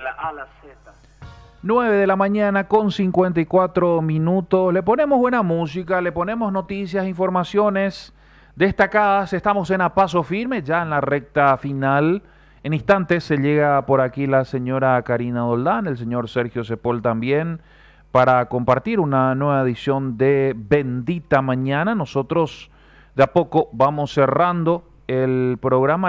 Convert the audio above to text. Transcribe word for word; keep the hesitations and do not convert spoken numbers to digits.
la A a la Z. nueve de la mañana con cincuenta y cuatro minutos. Le ponemos buena música, le ponemos noticias, informaciones destacadas. Estamos en A Paso Firme, ya en la recta final. En instantes se llega por aquí la señora Karina Doldán, el señor Sergio Cepol también, para compartir una nueva edición de Bendita Mañana. Nosotros de a poco vamos cerrando el programa.